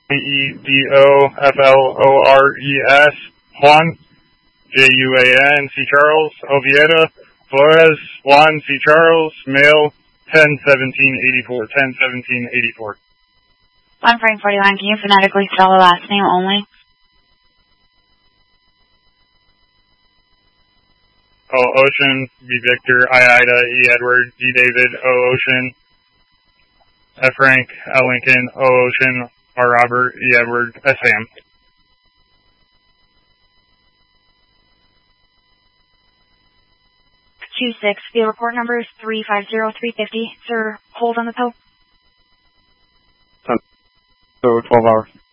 Edoflores, Juan, Juan, C. Charles, Ovieda, Flores, Juan, C. Charles, male, 101784, 101784. On frame 41, can you phonetically spell the last name only? O. Ocean, V. Victor, I. Ida, E. Edward, D. David, O. Ocean, F. Frank, L. Lincoln, O. Ocean, R. Robert, E. Edward, S. Sam. 26. The report number is 350350. Sir, hold on the PO. So 12 hours.